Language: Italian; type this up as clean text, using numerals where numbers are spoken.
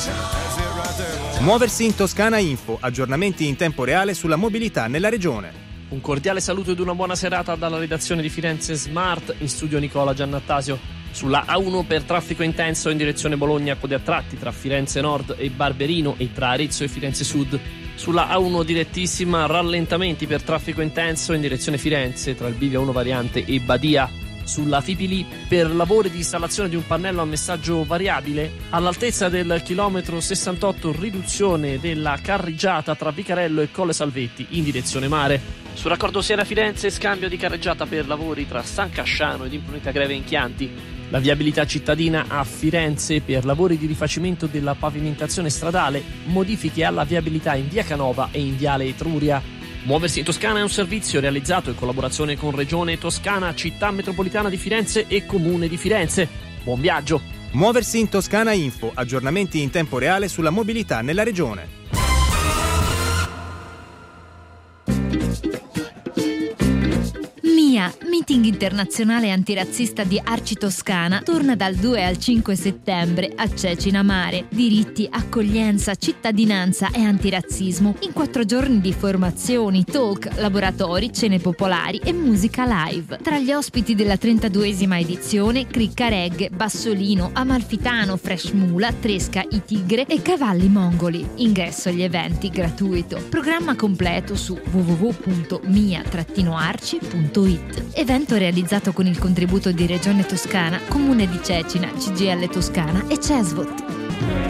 Muoversi in Toscana Info, aggiornamenti in tempo reale sulla mobilità nella regione. Un cordiale saluto ed una buona serata dalla redazione di Firenze Smart, in studio Nicola Giannattasio. Sulla A1 per traffico intenso in direzione Bologna, code a tratti tra Firenze Nord e Barberino e tra Arezzo e Firenze Sud. Sulla A1 direttissima, rallentamenti per traffico intenso in direzione Firenze tra il bivio 1 variante e Badia. Sulla Fipili per lavori di installazione di un pannello a messaggio variabile all'altezza del chilometro 68, riduzione della carreggiata tra Vicarello e Colle Salvetti in direzione mare. Sul raccordo Siena-Firenze, scambio di carreggiata per lavori tra San Casciano ed Imprunita Greve in Chianti. La viabilità cittadina a Firenze per lavori di rifacimento della pavimentazione stradale, modifiche alla viabilità in via Canova e in viale Etruria. Muoversi in Toscana è un servizio realizzato in collaborazione con Regione Toscana, Città Metropolitana di Firenze e Comune di Firenze. Buon viaggio! Muoversi in Toscana Info, aggiornamenti in tempo reale sulla mobilità nella regione. MIA, Meeting internazionale antirazzista di Arci Toscana, torna dal 2 al 5 settembre a Cecina Mare. Diritti, accoglienza, cittadinanza e antirazzismo in 4 giorni di formazioni, talk, laboratori, cene popolari e musica live. Tra gli ospiti della 32esima edizione, Cricca Reggae, Bassolino, Amalfitano, Fresh Mula, Tresca, I Tigre e Cavalli Mongoli. Ingresso agli eventi gratuito. Programma completo su www.mia-arci.it. Evento realizzato con il contributo di Regione Toscana, Comune di Cecina, CGIL Toscana e CESVOT.